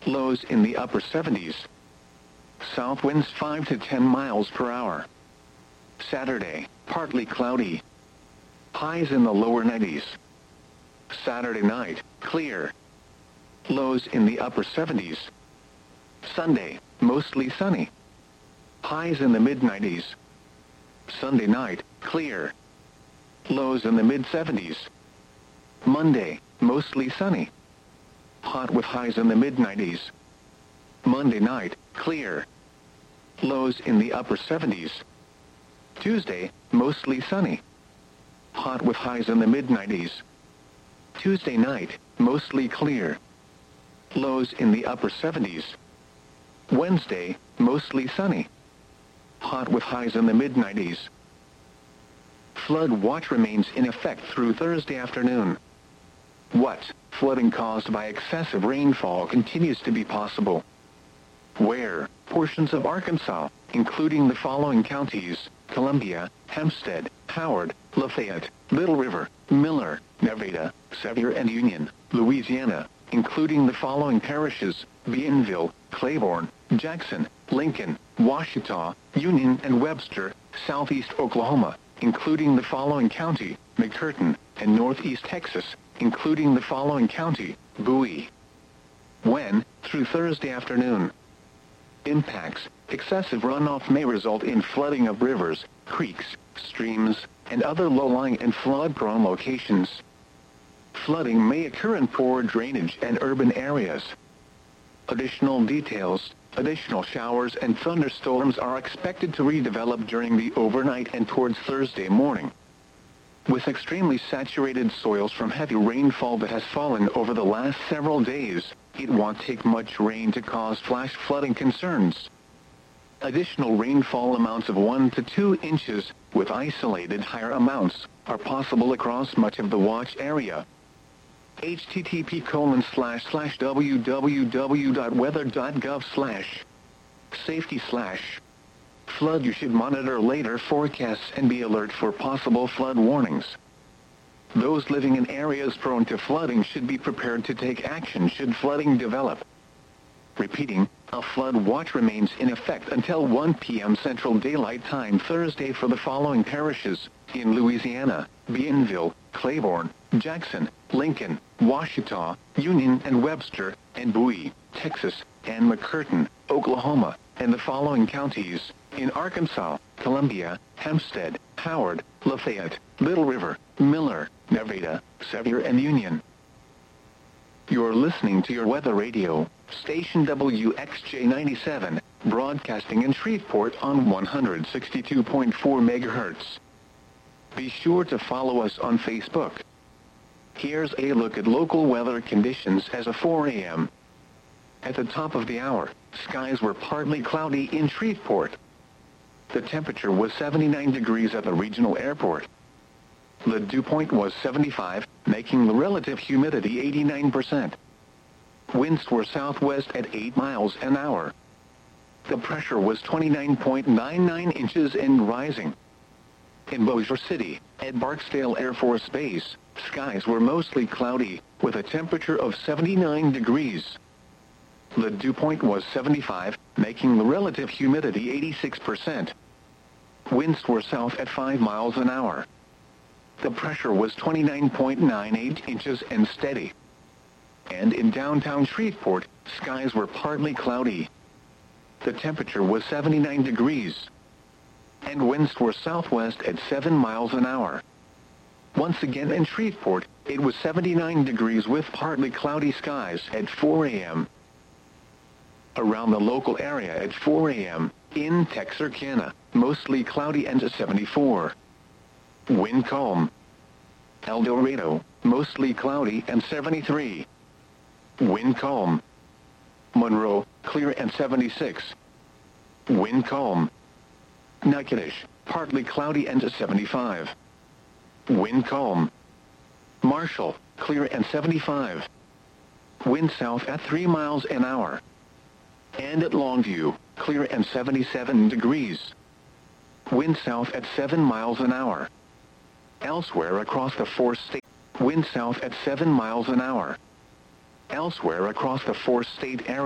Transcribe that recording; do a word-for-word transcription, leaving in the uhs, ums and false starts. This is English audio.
Lows in the upper seventies. South winds five to ten miles per hour. Saturday, partly cloudy. Highs in the lower nineties. Saturday night, clear. Lows in the upper seventies. Sunday, mostly sunny. Highs in the mid nineties. Sunday night, clear. Lows in the mid seventies. Monday, mostly sunny. Hot with highs in the mid nineties. Monday night, clear. Lows in the upper seventies. Tuesday, mostly sunny. Hot with highs in the mid nineties. Tuesday night, mostly clear. Lows in the upper seventies. Wednesday, mostly sunny. Hot with highs in the mid nineties. Flood watch remains in effect through Thursday afternoon. What? Flooding caused by excessive rainfall continues to be possible. Where? Portions of Arkansas, including the following counties: Columbia, Hempstead, Howard, Lafayette, Little River, Miller, Nevada, Sevier and Union, Louisiana, including the following parishes: Bienville, Claiborne, Jackson, Lincoln, Washita, Union and Webster, Southeast Oklahoma, including the following county: McCurtain, and Northeast Texas, including the following county: Bowie. When? Through Thursday afternoon. Impacts: excessive runoff may result in flooding of rivers, creeks, streams, and other low-lying and flood-prone locations. Flooding may occur in poor drainage and urban areas. Additional details: additional showers and thunderstorms are expected to redevelop during the overnight and towards Thursday morning. With extremely saturated soils from heavy rainfall that has fallen over the last several days, it won't take much rain to cause flash flooding concerns. Additional rainfall amounts of one to two inches, with isolated higher amounts, are possible across much of the watch area. http colon slash slash www.weather.gov slash safety slash flood. You should monitor later forecasts and be alert for possible flood warnings. Those living in areas prone to flooding should be prepared to take action should flooding develop. Repeating, a flood watch remains in effect until one p m Central Daylight Time Thursday for the following parishes: in Louisiana, Bienville, Claiborne, Jackson, Lincoln, Washita, Union and Webster, and Bowie, Texas, and McCurtain, Oklahoma, and the following counties: in Arkansas, Columbia, Hempstead, Howard, Lafayette, Little River, Miller, Nevada, Sevier and Union. You're listening to your weather radio, station W X J ninety-seven, broadcasting in Shreveport on one hundred sixty-two point four megahertz. Be sure to follow us on Facebook. Here's a look at local weather conditions as of four a m At the top of the hour, skies were partly cloudy in Shreveport. The temperature was seventy-nine degrees at the regional airport. The dew point was seventy-five, making the relative humidity eighty-nine percent. Winds were southwest at eight miles an hour. The pressure was twenty-nine point nine nine inches and rising. In Bossier City, at Barksdale Air Force Base, skies were mostly cloudy, with a temperature of seventy-nine degrees. The dew point was seventy-five, making the relative humidity eighty-six percent. Winds were south at five miles an hour. The pressure was twenty-nine point nine eight inches and steady. And in downtown Shreveport, skies were partly cloudy. The temperature was seventy-nine degrees. And winds were southwest at seven miles an hour. Once again in Shreveport, it was seventy-nine degrees with partly cloudy skies at four a m Around the local area at four a m, in Texarkana, mostly cloudy and seventy-four. Wind calm. El Dorado, mostly cloudy and seventy-three. Wind calm. Monroe, clear and seventy-six. Wind calm. Natchitoches, partly cloudy and seventy-five. Wind calm. Marshall, clear and seventy-five. Wind south at three miles an hour. And at Longview, clear and seventy-seven degrees. Wind south at seven miles an hour. Elsewhere across the four state, wind south at seven miles an hour. Elsewhere across the four state area.